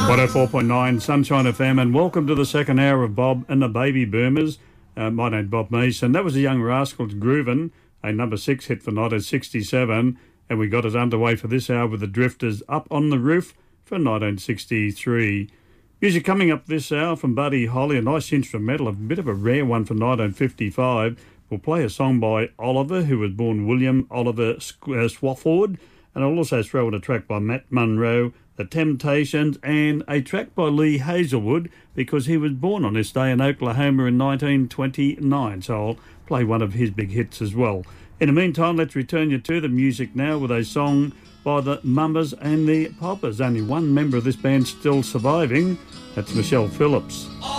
104.9 Sunshine FM, and welcome to the second hour of Bob and the Baby Boomers. My name's Bob Mason. That was the Young Rascals Groovin', a number 6 hit for 1967, and we got us underway for this hour with the Drifters, Up on the Roof for 1963. Music coming up this hour from Buddy Holly, a nice instrumental, a bit of a rare one from 1955. We'll play a song by Oliver, who was born William Oliver Swafford, and I'll also throw in a track by Matt Monro, The Temptations, and a track by Lee Hazelwood, because he was born on this day in Oklahoma in 1929, so I'll play one of his big hits as well. In the meantime, let's return you to the music now with a song by the Mamas and the Poppers. Only one member of this band still surviving, that's Michelle Phillips.